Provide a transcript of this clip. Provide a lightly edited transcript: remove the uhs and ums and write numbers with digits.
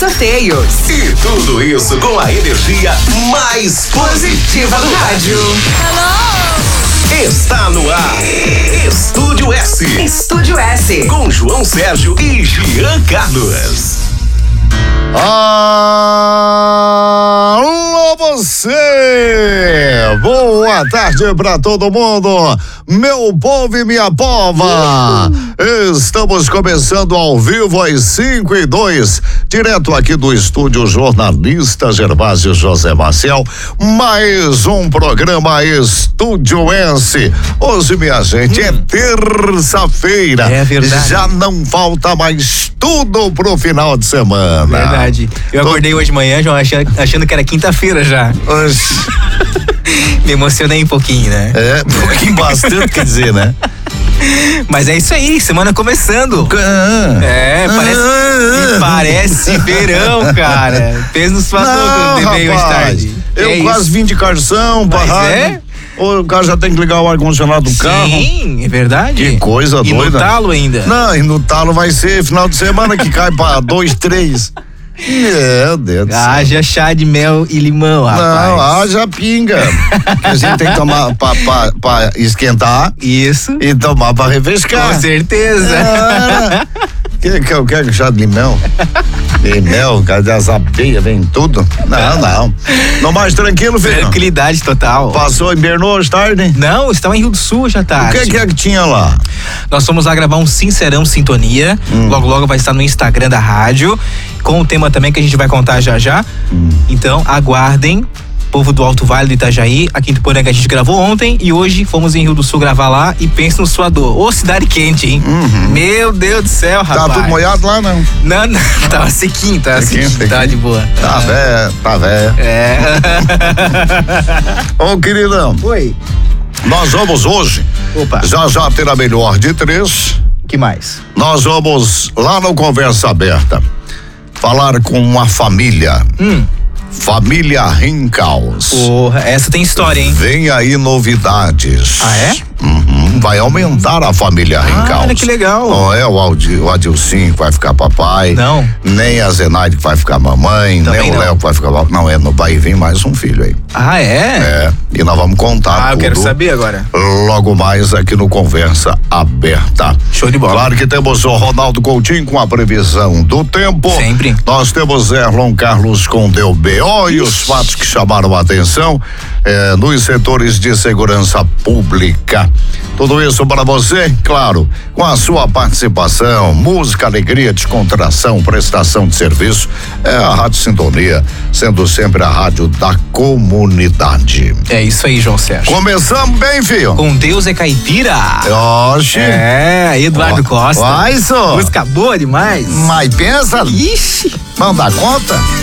sorteios. E tudo isso com a energia mais positiva do rádio. Hello! Está no ar. Estúdio S. Estúdio S. Com João Sérgio e Jean Carlos. Alô você! Boa tarde pra todo mundo, meu povo e minha pova! Estamos começando ao vivo às 5:02, direto aqui do estúdio jornalista Gervásio José Maciel, mais um programa Estúdio S. Hoje, minha gente, é terça-feira. É verdade. Já não falta mais tudo pro final de semana. Verdade. Eu acordei hoje de manhã, João, achando que era quinta-feira já. Me emocionei um pouquinho, né? É, um pouquinho bastante, quer dizer, né? Mas é isso aí, semana começando. Parece verão, cara. Fez nos falou quando veio hoje tarde. Eu quase vim de carção pra rádio. O cara já tem que ligar o ar-condicionado do carro. Sim, é verdade. Que coisa doida. E no talo ainda. Não, e no talo vai ser final de semana que cai pra 2, 3. Meu Deus do céu. Haja chá de mel e limão, rapaz. Não, haja pinga. Que a gente tem que tomar pra esquentar. Isso. E tomar pra refrescar. Com certeza. Eu quero chá de limão. E mel, cadê as abelhas, vem tudo? Não. Não mais tranquilo, filho? Tranquilidade total. Passou, invernou hoje tarde? Não, estava em Rio do Sul já tarde. O que é que tinha lá? Nós fomos lá gravar um Sincerão Sintonia. Logo vai estar no Instagram da rádio, com o tema também que a gente vai contar já. Então, aguardem. Povo do Alto Vale do Itajaí, aqui em Tuporanga a gente gravou ontem e hoje fomos em Rio do Sul gravar lá e pensa no suador. Ô, cidade quente, hein? Meu Deus do céu, rapaz. Tá tudo molhado lá, não? Não, tava sequinho, tá de boa. Tá velho. É. Ô, queridão. Oi. Nós vamos hoje, já ter a melhor de 3. Que mais? Nós vamos lá no Conversa Aberta falar com uma família. Família Rincaus. Porra, essa tem história, hein? Vem aí novidades. Ah, é? Vai aumentar a família Rincaus. Olha que legal. Não é o Adilcinho que vai ficar papai. Não. Nem a Zenaide que vai ficar mamãe. Também nem o Léo que vai ficar papai. Não, vai vir mais um filho aí. Ah, é? É. E nós vamos contar tudo. Eu quero saber agora. Logo mais aqui no Conversa Aberta. Show de bola. Claro que temos o Ronaldo Coutinho com a previsão do tempo. Sempre. Nós temos Erlon Carlos com DBO e os fatos que chamaram a atenção nos setores de segurança pública. Tudo isso para você, claro, com a sua participação, música, alegria, descontração, prestação de serviço. É a Rádio Sintonia, sendo sempre a rádio da comunidade. É isso aí, João Sérgio. Começamos bem, filho. Com Deus é Caipira. Oxi. Eduardo Costa. Vai, só. Música boa demais. Mas pensa. Ixi. Não dá conta?